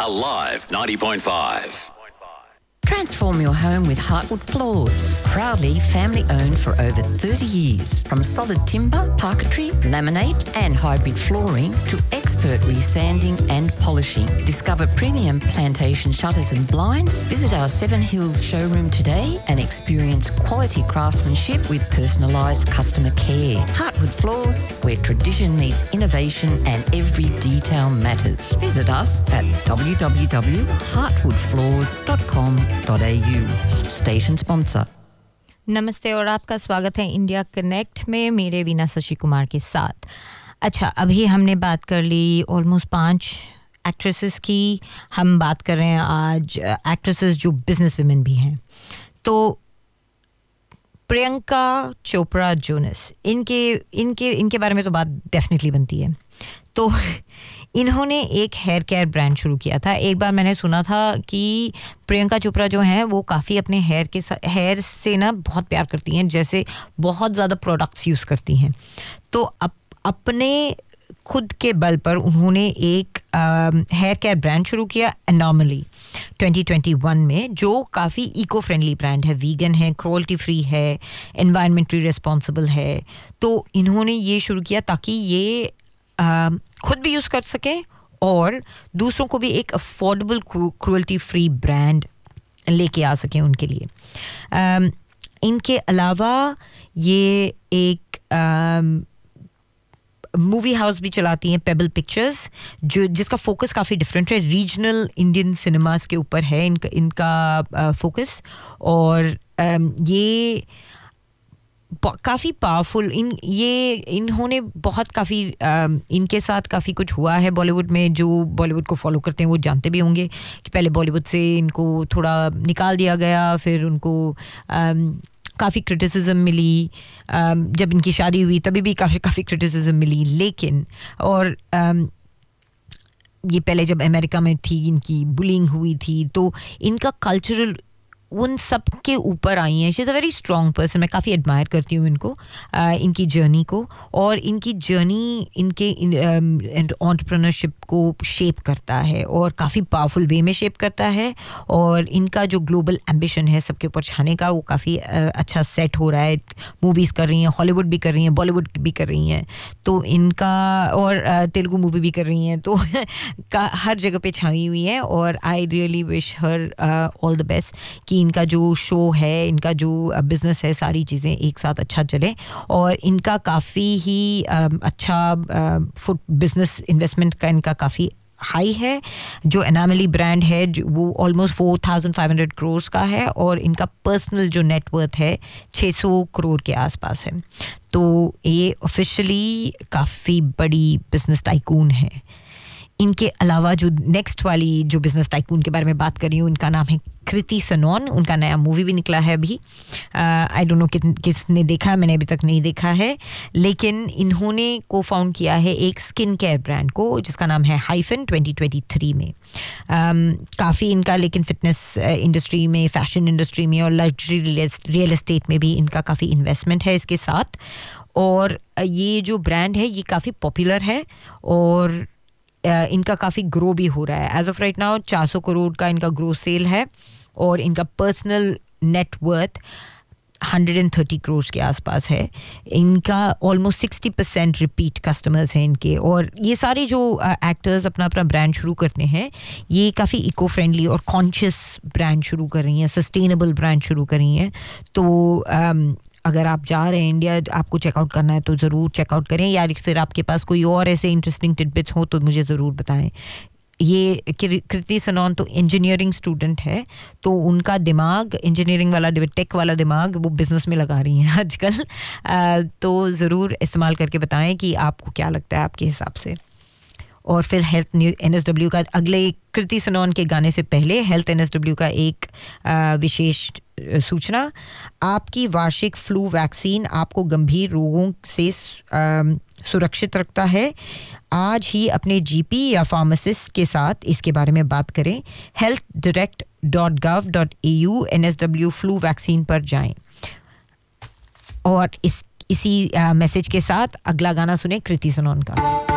Alive 90.5. Transform your home with Heartwood Floors. Proudly family owned for over 30 years. From solid timber, parquetry, laminate and hybrid flooring to expert resanding and polishing. Discover premium plantation shutters and blinds. Visit our Seven Hills showroom today and experience quality craftsmanship with personalised customer care. Heartwood Floors, where tradition meets innovation and every detail matters. Visit us at www.heartwoodfloors.com. Station sponsor. नमस्ते और आपका स्वागत है India connect में मेरे वीना शशि कुमार के साथ। अच्छा, अभी हमने बात कर ली ऑलमोस्ट 5 एक्ट्रेसेस की। हम बात कर रहे हैं आज एक्ट्रेसेस जो बिजनेस वुमेन भी हैं। तो प्रियंका चोपड़ा जोनस, इनके बारे में तो बात डेफिनेटली बनती है। तो इन्होंने एक हेयर केयर ब्रांड शुरू किया था। एक बार मैंने सुना था कि प्रियंका चोपड़ा जो हैं वो काफ़ी अपने हेयर से ना बहुत प्यार करती हैं, जैसे बहुत ज़्यादा प्रोडक्ट्स यूज़ करती हैं। तो अपने खुद के बल पर उन्होंने एक हेयर केयर ब्रांड शुरू किया, एनॉमली 2021 में, जो काफ़ी इको फ्रेंडली ब्रांड है, वीगन है, क्रुएल्टी फ्री है, एनवायरमेंटली रिस्पॉन्सिबल है। तो इन्होंने ये शुरू किया ताकि ये खुद भी यूज़ कर सके और दूसरों को भी एक अफोर्डेबल क्रुएल्टी फ्री ब्रांड लेके आ सके उनके लिए। इनके अलावा ये एक मूवी हाउस भी चलाती हैं, पेबल पिक्चर्स, जिसका फोकस काफ़ी डिफरेंट है। रीजनल इंडियन सिनेमास के ऊपर है इनका फोकस। और ये काफ़ी पावरफुल इन्होंने बहुत काफ़ी इनके साथ काफ़ी कुछ हुआ है बॉलीवुड में। जो बॉलीवुड को फॉलो करते हैं वो जानते भी होंगे कि पहले बॉलीवुड से इनको थोड़ा निकाल दिया गया, फिर उनको काफ़ी क्रिटिसिज्म मिली। जब इनकी शादी हुई तभी भी काफ़ी क्रिटिसिज्म मिली। लेकिन और ये पहले जब अमेरिका में थी इनकी बुलिंग हुई थी, तो इनका कल्चरल उन सब के ऊपर आई हैं। She is a very strong person. मैं काफ़ी एडमायर करती हूँ इनको, इनकी जर्नी को। और इनकी जर्नी इनके एंटरप्रेन्योरशिप को शेप करता है और काफ़ी पावरफुल वे में शेप करता है। और इनका जो ग्लोबल एम्बिशन है सबके ऊपर छाने का, वो काफ़ी अच्छा सेट हो रहा है। मूवीज़ कर रही हैं, हॉलीवुड भी कर रही हैं, बॉलीवुड भी कर रही हैं, तो इनका और तेलुगु मूवी भी कर रही हैं, तो हर जगह पे छाई हुई है। और I really wish her all the best कि इनका जो शो है, इनका जो बिज़नेस है, सारी चीज़ें एक साथ अच्छा चले। और इनका काफ़ी ही अच्छा फुट बिज़नेस इन्वेस्टमेंट का इनका काफ़ी हाई है। जो एनॉमली ब्रांड है वो ऑलमोस्ट 4,500 करोड़ का है और इनका पर्सनल जो नेटवर्थ है 600 करोड़ के आसपास है। तो ये ऑफिशियली काफ़ी बड़ी बिज़नेस टाइकून है। इनके अलावा जो नेक्स्ट वाली जो बिज़नेस टाइकून के बारे में बात कर रही हूँ, इनका नाम है कृति सनोन। उनका नया मूवी भी निकला है अभी। आई डोंट नो किसने देखा है, मैंने अभी तक नहीं देखा है। लेकिन इन्होंने को फाउंड किया है एक स्किन केयर ब्रांड को जिसका नाम है हाइफन 2023 में। काफ़ी इनका लेकिन फिटनेस इंडस्ट्री में, फैशन इंडस्ट्री में और लग्जरी रियल एस्टेट में भी इनका काफ़ी इन्वेस्टमेंट है इसके साथ। और ये जो ब्रांड है ये काफ़ी पॉपुलर है और इनका काफ़ी ग्रो भी हो रहा है। As of right now 400 crore का इनका ग्रो सेल है और इनका पर्सनल नेटवर्थ 130 करोड़ के आसपास है। इनका ऑलमोस्ट 60% रिपीट कस्टमर्स हैं इनके। और ये सारे जो एक्टर्स अपना ब्रांड शुरू करते हैं, ये काफ़ी इको फ्रेंडली और कॉन्शियस ब्रांड शुरू कर रही हैं, सस्टेनेबल ब्रांड शुरू कर रही हैं। तो अगर आप जा रहे हैं इंडिया, आपको चेकआउट करना है तो ज़रूर चेकआउट करें, या फिर आपके पास कोई और ऐसे इंटरेस्टिंग टिडबिट्स हो तो मुझे ज़रूर बताएं। ये कृति सनोन तो इंजीनियरिंग स्टूडेंट है, तो उनका दिमाग इंजीनियरिंग वाला, टेक वाला दिमाग वो बिज़नेस में लगा रही हैं आजकल। तो ज़रूर इस्तेमाल करके बताएं कि आपको क्या लगता है आपके हिसाब से। और फिर हेल्थ NSW का अगले कृति सनोन के गाने से पहले हेल्थ NSW का एक विशेष सूचना। आपकी वार्षिक फ्लू वैक्सीन आपको गंभीर रोगों से सुरक्षित रखता है। आज ही अपने GP या फार्मासिस्ट के साथ इसके बारे में बात करें। healthdirect.gov.au NSW फ्लू वैक्सीन पर जाएं। और इसी मैसेज के साथ अगला गाना सुने कृति सनोन का।